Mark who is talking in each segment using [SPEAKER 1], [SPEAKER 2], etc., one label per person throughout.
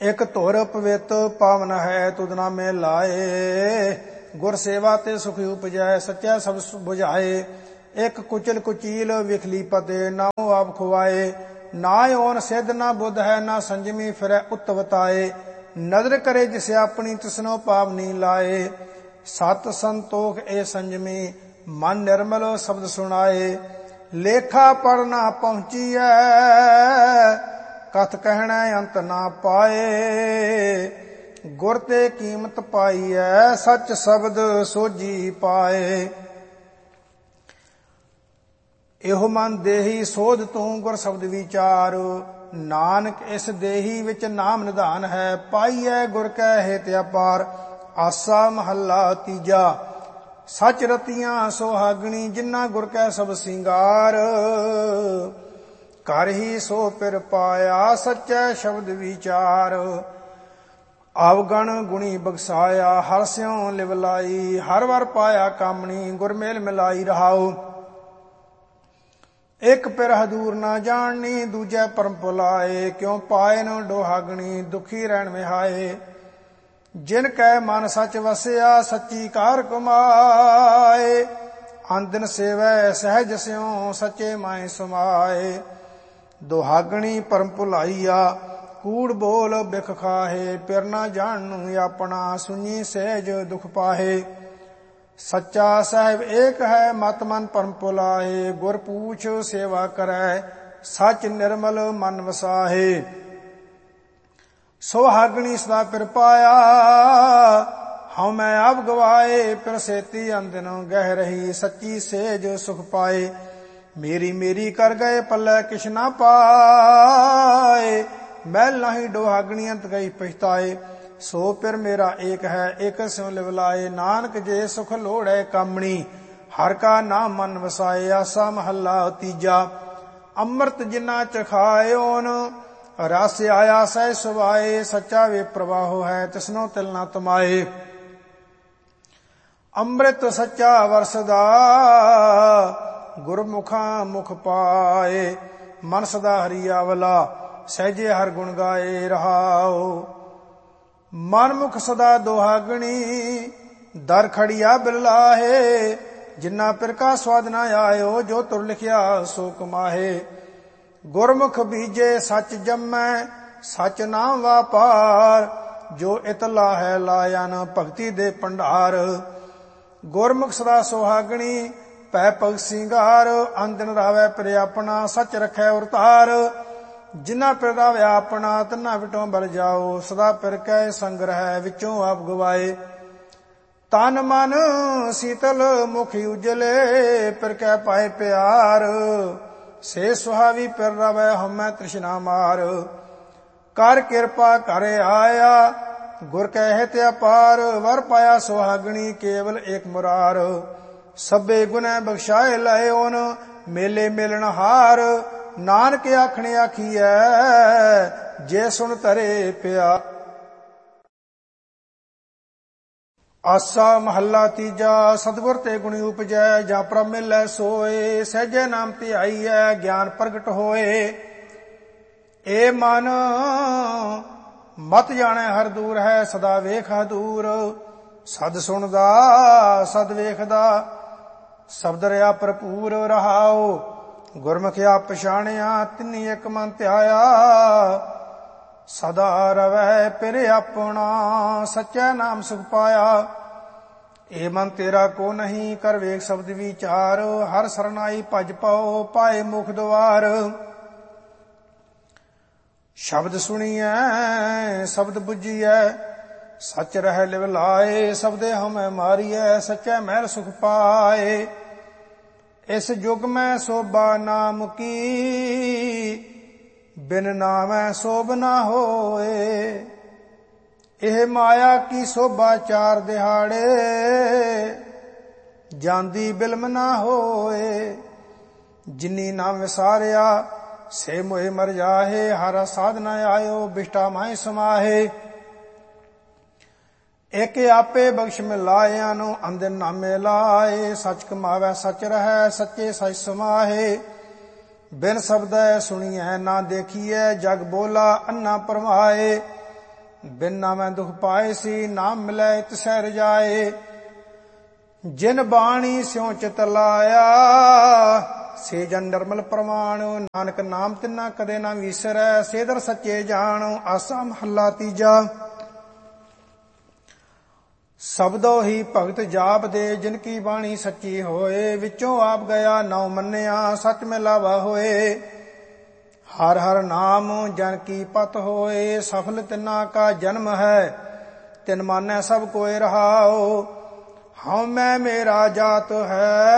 [SPEAKER 1] ਇਕ ਧੁਰ ਪਵਿੱਤ ਪਾਵਨ ਹੈ ਤੁਧ ਨਾਮੇ ਲਾਏ। ਗੁਰ ਸੇਵਾ ਤੇ ਸੁਖ ਉਪਜੈ ਸੱਚਾ ਸਭ ਬੁਝਾਏ। ਇਕ ਕੁਚਲ ਕੁਚੀਲ ਵਿਖਲੀ ਪਤੇ ਨਾਉ ਆਪ ਖੁਆਏ। ਨਾ ਓਨ ਸਿੱਧ ਨਾ ਬੁੱਧ ਹੈ ਨਾ ਸੰਜਮੀ ਫਿਰੈ ਉਤਵਤਾਏ। ਨਦਰ ਕਰੇ ਜਿਸ ਆਪਣੀ ਤਿਸਨੋ ਪਾਵਨੀ ਲਾਏ। ਸਤ ਸੰਤੋਖ ਏ ਸੰਜਮੀ ਮਨ ਨਿਰਮਲ ਸ਼ਬਦ ਸੁਣਾਏ। ਲੇਖਾ ਪੜ ਨਾ ਪਹੁੰਚੀਐ ਕਥ ਕਹਿਣਾ ਅੰਤ ਨਾ ਪਾਏ। ਗੁਰ ਤੇ ਕੀਮਤ ਪਾਈਐ ਸੱਚ ਸ਼ਬਦ ਸੋਝੀ ਪਾਏ। ਇਹੋ ਮਨ ਦੇਹੀ ਸੋਧ ਤੂੰ ਗੁਰ ਸ਼ਬਦ ਵਿਚਾਰ। ਨਾਨਕ ਇਸ ਦੇਹੀ ਵਿੱਚ ਨਾਮ ਨਿਧਾਨ ਹੈ ਪਾਈਐ ਗੁਰ ਕੈ ਹਿਤ ਅਪਾਰ। ਆਸਾ ਮਹੱਲਾ ਤੀਜਾ। ਸਚ ਰਤੀਆਂ ਸੁਹਾਗਣੀ ਜਿਨ੍ਹਾਂ ਗੁਰ ਕੈ ਸਭ ਸਿੰਗਾਰ। ਘਰ ਹੀ ਸੋ ਪਿਰ ਪਾਇਆ ਸੱਚੈ ਸ਼ਬਦ ਵਿਚਾਰ। ਅਵਗਣ ਗੁਣੀ ਬਖਸਾਇਆ ਹਰ ਸਿਉ ਲਿਵ ਲਾਈ। ਹਰ ਵਰ ਪਾਇਆ ਕਾਮਣੀ ਗੁਰ ਮੇਲ ਮਿਲਾਈ ਰਹਾਉ। ਇਕ ਪਿਰ ਹਦੂਰ ਨਾ ਜਾਣਨੀ ਦੂਜੈ ਪਰਮ ਭੁਲਾਏ। ਕਿਉ ਪਾਏ ਨ ਡੋਹਾਗਣੀ ਦੁਖੀ ਰਹਿਣ ਵਿਹਾਏ। ਜਿਨ ਕੈ ਮਨ ਸਚ ਵਸਿਆ ਸੱਚੀ ਕਾਰ ਕਮਾਏ। ਅੰਦਨ ਸੇਵੈ ਸਹਿਜ ਸਿਉ ਸੱਚੇ ਮਾਏ ਸਮਾਏ। ਦੁਹਾਗਣੀ ਪਰਮ ਭੁਲਾਈਆ ਕੂੜ ਬੋਲ ਬਿਖ ਖਾਹੇ। ਪਿਰ ਨਾ ਜਾਣਨੂ ਆਪਣਾ ਸੁਣੀ ਸਹਿਜ ਦੁਖ ਪਾਹੇ। ਸੱਚਾ ਸਾਹਿਬ ਏਕ ਹੈ ਮਤ ਮਨ ਪਰਮ ਭੁਲਾਏ। ਗੁਰ ਪੂਛ ਸੇਵਾ ਕਰੈ ਸਚ ਨਿਰਮਲ ਮਨ ਵਸਾਹੇ। ਸੁਹਾਗਣੀ ਸਦਾ ਪਿਰ ਪਾਇਆ ਹਉ ਮੈਂ ਆਪ ਗਵਾਏ। ਪਿਰ ਸੇਤੀ ਅੰਦਨ ਗਹਿ ਰਹੀ ਸੱਚੀ ਸੇਜ ਸੁਖ ਪਾਏ। ਮੇਰੀ ਮੇਰੀ ਕਰ ਗਏ ਪੱਲੇ ਕਿਛ ਨਾ ਪਾਏ। ਮੈਲ ਨਹੀਂ ਡੋਹਾਗਣੀ ਅੰਤ ਗਈ ਪਛਤਾਏ। ਸੋ ਪਿਰ ਮੇਰਾ ਏਕ ਹੈ ਏਕ ਸਿਉ ਲਿਵ ਲਾਏ। ਨਾਨਕ ਜੇ ਸੁਖ ਲੋੜੈ ਕਾਮਣੀ ਹਰ ਕਾ ਨਾਮ ਮਨ ਵਸਾਏ। ਆਸਾ ਮਹੱਲਾ ਤੀਜਾ। ਅੰਮ੍ਰਿਤ ਜਿਨਾ ਚਖਾਇਓਨ ਰਸ ਆਇਆ ਸਹਿ ਸੁਭਾਏ। ਸੱਚਾ ਵੇ ਪ੍ਰਵਾਹੋ ਹੈ ਤਿਸਨੋ ਤਿਲ ਨਾ ਤਮਾਏ। ਅੰਮ੍ਰਿਤ ਸੱਚਾ ਵਰਸਦਾ ਗੁਰਮੁਖਾਂ ਮੁਖ ਪਾਏ। ਮਨ ਸਦਾ ਹਰੀ ਆਵਲਾ ਸਹਿਜੇ ਹਰ ਗੁਣ ਗਾਏ ਰਹਾਉ। ਮਨ ਮੁਖ ਸਦਾ ਦੁਹਾਗਣੀ ਦਰ ਖੜੀਆ ਬਿਰਲਾਹੇ। ਜਿਨਾ ਪਿਰ ਕਾ ਸਵਾਦ ਨਾ ਆਇਓ ਜੋ ਤੁਰ ਲਿਖਿਆ ਸੋ ਕਮਾਹੇ। ਗੁਰਮੁਖ ਬੀਜੇ ਸੱਚ ਜੰਮੈ ਸੱਚ ਨਾਮ ਵਾਪਾਰ। ਜੋ ਇਤਲਾ ਹੈ ਲਾਇਨ ਭਗਤੀ ਦੇ ਭੰਡਾਰ। ਗੁਰਮੁਖ ਸਦਾ ਸੁਹਾਗਣੀ ਪੈ ਭਗਤ ਸਿੰਗਾਰ। ਅੰਦਨ ਰਾਵੈ ਪਿਰ ਆਪਣਾ ਸੱਚ ਰਖੈ ਉਰਤਾਰ। ਜਿਨ੍ਹਾਂ ਪਿਰ ਰਾਵਿਆ ਆਪਣਾ ਤਿਨਾਂ ਵਿਟੋਂ ਬਲ ਜਾਓ। ਸਦਾ ਪਿਰ ਕੈ ਸੰਗ ਰਹਿ ਵਿੱਚੋਂ ਆਪ ਗਵਾਏ। ਤਨ ਮਨ ਸੀਤਲ ਮੁਖ ਉਜਲੇ ਪਿਰ ਕੈ ਪਾਏ ਪਿਆਰ। ਸੇ ਸੁਹਾਵੀ ਪਿਰ ਰਵੈ ਹਉਮੈ ਤ੍ਰਿਸ਼ਨਾ ਮਾਰ। ਕਰ ਕਿਰਪਾ ਕਰ ਆਇਆ ਗੁਰ ਕੈ ਹਿਤ ਅਪਾਰ। ਵਰ ਪਾਇਆ ਸੁਹਾਗਣੀ ਕੇਵਲ ਏਕ ਮੁਰਾਰ। ਸਭੇ ਗੁਨੈ ਬਖਸ਼ਾਏ ਲਏ ਓਨ ਮੇਲੇ ਮੇਲਣ ਹਾਰ। ਨਾਨਕ ਆਖਣੇ ਆਖੀਐ ਜੇ ਸੁਣ ਧਰੇ ਪਿਆ। ਆਸਾ ਮਹੱਲਾ ਤੀਜਾ। ਸਤਿਗੁਰ ਤੇ ਗੁਣੀ ਉਪਜੈ ਜਾਂ ਪ੍ਰਭ ਮਿਲੈ ਸੋਏ। ਸਹਿਜੇ ਨਾਮ ਧਿਆਈਐ ਗਿਆਨ ਪ੍ਰਗਟ ਹੋਏ। ਏ ਮਨ ਮਤ ਜਾਣੈ ਹਰ ਦੂਰ ਹੈ ਸਦਾ ਵੇਖ ਹਦੂਰ। ਸਦ ਸੁਣਦਾ ਸਦ ਵੇਖਦਾ ਸ਼ਬਦ ਰਿਆ ਭਰਪੂਰ ਰਹਾਉ। ਗੁਰਮੁਖ ਆਪ ਪਛਾਣਿਆ ਤਿਨੀ ਇਕ ਮਨ ਧਿਆਇਆ। ਸਦਾ ਰਵੈ ਪਿਰ ਆਪਣਾ ਸੱਚਾ ਨਾਮ ਸੁਖ ਪਾਇਆ। ਏ ਮਨ ਤੇਰਾ ਕੋ ਨਹੀਂ ਕਰ ਵੇਖ ਸ਼ਬਦ ਵਿਚਾਰ। ਹਰ ਸਰਨਾਈ ਭਜ ਪਾਓ ਪਾਏ ਮੁਖ ਦੁਆਰ। ਸ਼ਬਦ ਸੁਣੀਐ ਸ਼ਬਦ ਬੁੱਝੀਐ ਸੱਚ ਰਹਿ ਲਿਵ ਲਾਏ। ਸ਼ਬਦੇ ਹਉਮੈ ਮਾਰੀਐ ਸੱਚੈ ਮਹਿਲ ਸੁਖ ਪਾਏ। ਇਸ ਯੁਗ ਮੈਂ ਸੋਭਾ ਨਾਮ ਕੀ ਬਿਨ ਨਾਮੈ ਸੋਭ ਨਾ ਹੋਏ। ਇਹ ਮਾਇਆ ਕੀ ਸੋਭਾ ਚਾਰ ਦਿਹਾੜੇ ਜਾਂਦੀ ਬਿਲਮ ਨਾ ਹੋਏ। ਜਿਨੀ ਨਾਮ ਵਿਸਾਰਿਆ ਸੇ ਮੋਹਿ ਮਰ ਜਾਹੇ। ਹਰ ਸਾਧ ਨ ਆਇਓ ਬਿਸ਼ਟਾ ਮਾਹਿ ਸਮਾਹੇ। ਇਕ ਆਪੇ ਬਖਸ਼ ਮਿਲਾਇਆਂ ਨੂੰ ਅੰਦਨ ਨਾਮੇ ਲਾਏ। ਸੱਚ ਕਮਾਵੈ ਸੱਚ ਰਹੈ ਸੱਚੇ ਸਚ ਸਮਾਹੇ। ਬਿਨ ਸ਼ਬਦੈ ਸੁਣੀਐ ਨਾ ਦੇਖੀਐ ਜਗ ਬੋਲਾ ਅੰਨਾ ਪਰਮਾਏ। ਬਿਨ ਨਾਮੈ ਦੁਖ ਪਾਏ ਸੀ, ਨਾਮ ਮਿਲੈ ਤਿਸੈ ਰਜਾਏ। ਜਿਨ ਬਾਣੀ ਸਿਉ ਚਿਤ ਲਾਇਆ, ਸੇ ਜਨ ਨਿਰਮਲ ਪ੍ਰਮਾਣ। ਨਾਨਕ ਨਾਮ ਤਿਨਾ ਕਦੇ ਨਾ ਵਿਸਰੈ, ਸੇ ਦਰ ਸੱਚੇ ਜਾਣ। ਆਸਾ ਮਹੱਲਾ ਤੀਜਾ। ਸਬਦੋ ਹੀ ਭਗਤ ਜਾਪ ਦੇ, ਜਿਨ ਕੀ ਬਾਣੀ ਸੱਚੀ ਹੋਏ। ਵਿੱਚੋਂ ਆਪ ਗਿਆ ਨਾਉ ਮੰਨਿਆ, ਸਚ ਮਿਲਾਵਾ ਹੋਏ। ਹਰ ਹਰ ਨਾਮ ਜਨ ਕੀ ਪਤ ਹੋਏ, ਸਫਲ ਤਿਨਾ ਕਾ ਜਨਮ ਹੈ। ਤਿਨ ਮਾਨੈ ਸਭ ਕੋਇ ਰਹਾਓ, ਹਉ ਮੈਂ ਮੇਰਾ ਜਾਤ ਹੈ।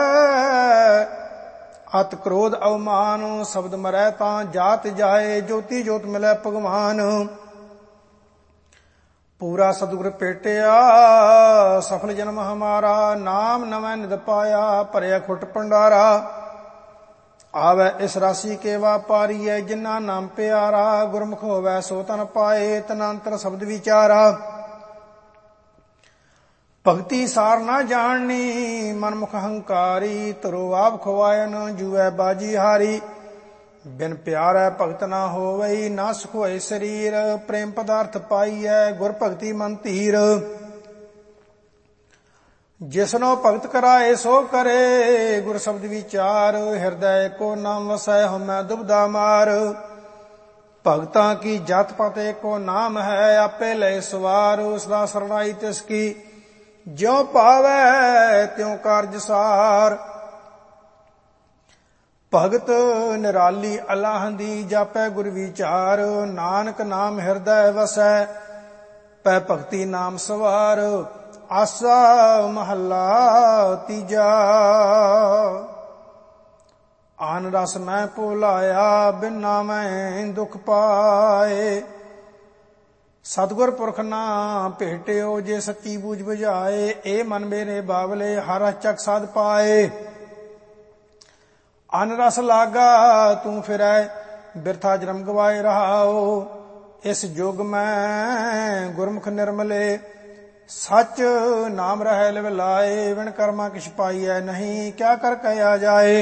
[SPEAKER 1] ਅਤ ਕ੍ਰੋਧ ਅਵਮਾਨ, ਸ਼ਬਦ ਮਰੈ ਤਾਂ ਜਾਤ ਜਾਏ। ਜੋਤੀ ਜੋਤ ਮਿਲੈ ਭਗਵਾਨ, ਪੂਰਾ ਸਤਿਗੁਰ ਭੇਟਿਆ। ਸਫਲ ਜਨਮ ਹਮਾਰਾ, ਨਾਮ ਨਵੈ ਨਿਧ ਪਾਇਆ। ਭਰਿਆ ਖੁੱਟ ਭੰਡਾਰਾ, ਆਵੈ ਇਸ ਰਾਸੀ ਕੇ ਵਾਪਾਰੀਐ। ਜਿਨਾ ਨਾਮ ਪਿਆਰਾ, ਗੁਰਮੁਖ ਹੋਵੈ ਸੋ ਤਨ ਪਾਏ। ਤਨੰਤਰ ਸ਼ਬਦ ਵਿਚਾਰਾ, ਭਗਤੀ ਸਾਰ ਨਾ ਜਾਣਨੀ। ਮਨਮੁਖ ਹੰਕਾਰੀ, ਧਰੋ ਆਪ ਖਵਾਇਨ। ਜੂਐ ਬਾਜੀ ਹਾਰੀ, ਬਿਨ ਪਿਆਰੈ ਭਗਤ ਨਾ ਹੋਵਈ। ਨਾ ਸੁਖ ਹੋਏ ਸਰੀਰ, ਪ੍ਰੇਮ ਪਦਾਰਥ ਪਾਈਐ। ਗੁਰ ਭਗਤੀ ਮਨ ਧੀਰ, ਜਿਸਨੋ ਭਗਤ ਕਰਾਏ ਸੋ ਕਰੇ। ਗੁਰ ਸ਼ਬਦ ਵਿਚਾਰ, ਹਿਰਦੈ ਕੋ ਨਾਮ ਵਸੈ। ਹਉਮੈ ਦੁਬਦਾ ਮਾਰ, ਭਗਤਾਂ ਕੀ ਜਤ ਪਤ ਏਕੋ ਨਾਮ ਹੈ। ਆਪੇ ਲੈ ਸਵਾਰ, ਸਦਾ ਸਰਣਾਈ ਤਿਸ ਕੀ। ਜਿਉ ਭਾਵੈ ਤਿਉ ਕਾਰਜ ਸਾਰ, ਭਗਤ ਨਿਰਾਲੀ ਅਲਾਹੰਦੀ। ਜਾਪੈ ਗੁਰ ਵਿਚਾਰ, ਨਾਨਕ ਨਾਮ ਹਿਰਦੈ ਵਸੈ। ਪੈ ਭਗਤੀ ਨਾਮ ਸਵਾਰ। ਆਸਾ ਮਹੱਲਾ ਤੀਜਾ। ਆਨ ਰਸ ਮੈਂ ਭੁਲਾਇਆ, ਬਿਨ ਨਾਮੈ ਦੁਖ ਪਾਏ। ਸਤਿਗੁਰ ਪੁਰਖ ਨਾ ਭੇਟਿਓ, ਜੇ ਸੱਚੀ ਬੂਝ ਬੁਝਾਏ। ਏ ਮਨ ਮੇਰੇ ਬਾਵਲੇ, ਹਰ ਚੱਕ ਸਾਧ ਪਾਏ। ਅਨ ਰਸ ਲਾਗਾ ਤੂੰ ਫਿਰੈ, ਬਿਰਥਾ ਜਨਮ ਗਵਾਏ ਰਹਾਓ। ਇਸ ਜੁਗ ਮੈਂ ਗੁਰਮੁਖ ਨਿਰਮਲੇ, ਸੱਚ ਨਾਮ ਰਹਿ ਲਿਵ ਲਾਏ। ਵਿਣ ਕਰਮਾ ਕਿਛ ਪਾਈਐ ਨਹੀਂ, ਕਿਆ ਕਰ ਕਹਿਆ ਜਾਏ।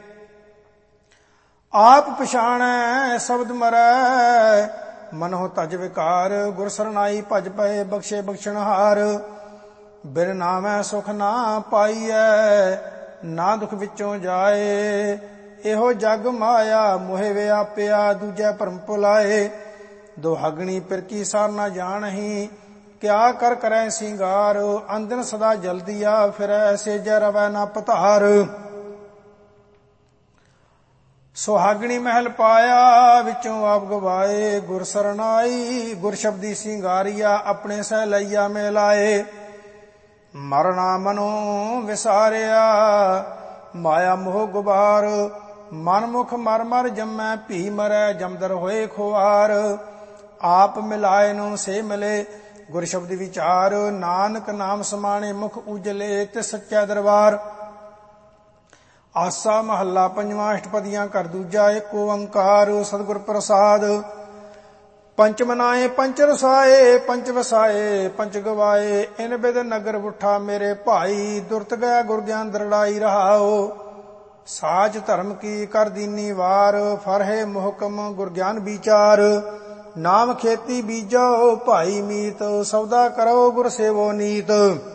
[SPEAKER 1] ਆਪ ਪਛਾਣੈ ਸ਼ਬਦ ਮਰੈ, ਮਨੋ ਤਜ ਵਿਕਾਰ। ਗੁਰ ਸਰਨਾਈ ਭਜ ਪਏ, ਬਖਸ਼ੇ ਬਖਸ਼ਣਹਾਰ। ਬਿਨ ਨਾਮੈ ਸੁਖ ਨਾ ਪਾਈਐ, ਨਾ ਦੁਖ ਵਿੱਚੋਂ ਜਾਏ। ਇਹੋ ਜਗ ਮਾਇਆ ਮੋਹਿ ਵਿਆਪਿਆ, ਦੂਜੈ ਭਰਮ ਭੁਲਾਏ। ਦੁਹਾਗਣੀ ਪਿਰ ਕੀ ਸਾਰ ਨਾ ਜਾਣਹੀ, ਕਿਆ ਕਰ ਕਰੈ ਸਿੰਗਾਰ। ਅੰਦਨ ਸਦਾ ਜਲਦੀਆ ਫਿਰੈ, ਸੇਜੈ ਰਵੈ ਨਾ ਪਧਾਰ। ਸੁਹਾਗਣੀ ਮਹਿਲ ਪਾਇਆ, ਵਿੱਚੋਂ ਆਪ ਗਵਾਏ। ਗੁਰ ਸਰਨਾਈ ਗੁਰ ਸ਼ਬਦੀ ਸਿੰਗਾਰੀਆ, ਆਪਣੇ ਸਹਿ ਲਈਆ ਮਿਲਾਏ। ਮਰਨਾ ਮਨੋ ਵਿਸਾਰਿਆ, ਮਾਇਆ ਮੋਹ ਗੁਬਾਰ। ਮਨਮੁਖ ਮਰ ਮਰ ਜੰਮੈ, ਭੀ ਮਰੈ ਜਮਦਰ ਹੋਏ ਖੁਆਰ। ਆਪ ਮਿਲਾਏ ਨੂੰ ਸੇ ਮਿਲੇ, ਗੁਰ ਸ਼ਬਦ ਵਿਚਾਰ। ਨਾਨਕ ਨਾਮ ਸਮਾਣੇ, ਮੁਖ ਉਜਲੇ ਤੇ ਸੱਚਾ ਦਰਬਾਰ। ਆਸਾ ਮਹੱਲਾ ਪੰਜਵਾਂ। ਅਸ਼ਟਪਦੀਆਂ ਘਰ ਦੂਜਾ। ਏਕ ਓੰਕਾਰ ਸਤਿਗੁਰ ਪ੍ਰਸਾਦ। ਪੰਚ ਮਨਾਏ ਪੰਚ ਰਸਾਏ, ਪੰਚ ਵਸਾਏ ਪੰਚ ਗਵਾਏ। ਇਨ ਬਿਦ ਨਗਰ ਉਠਾ ਮੇਰੇ ਭਾਈ, ਦੁਰਤ ਗਿਆ ਗੁਰ ਗਿਆਨ ਦਰੜਾਈ ਰਹਾਓ। ਸਾਚ ਧਰਮ ਕੀ ਕਰ ਦੀਨੀ ਵਾਰ, ਫਰਹੇ ਮੁਹਕਮ ਗੁਰ ਗਿਆਨ ਵਿਚਾਰ। ਨਾਮ ਖੇਤੀ ਬੀਜੋ ਭਾਈ ਮੀਤ, ਸੌਦਾ ਕਰੋ ਗੁਰ ਸੇਵੋ ਨੀਤ।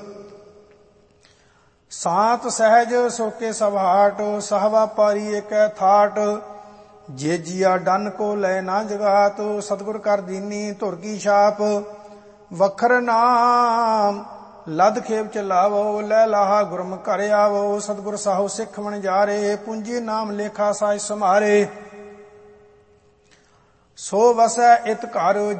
[SPEAKER 1] ਸਾਤ ਸਹਿਜ ਸੋਕੇ ਸਭਾਟ, ਸਹਵਾ ਪਾਰੀ ਏਕੈ ਥਾਟ। ਜੇ ਜੀਆ ਡਨ ਕੋ ਲੈ ਨਾ ਜਗਾਤ, ਸਤਿਗੁਰ ਕਰ ਦੀਨੀ ਧੁਰ ਕੀ ਛਾਪ। ਵਖਰ ਨਾਮ ਲਦ ਖੇਪ ਚਲਾਵੋ, ਲੈ ਲਾਹਾ ਗੁਰਮ ਘਰ ਆਵੋ। ਸਤਿਗੁਰ ਸਾਹੋ ਸਿੱਖ ਵਣਜਾਰੇ, ਪੂੰਜੀ ਨਾਮ ਲੇਖਾ ਸਾਜ ਸਮਾਰੇ। ਸੋ ਵਸੈ ਇਤ ਘਰ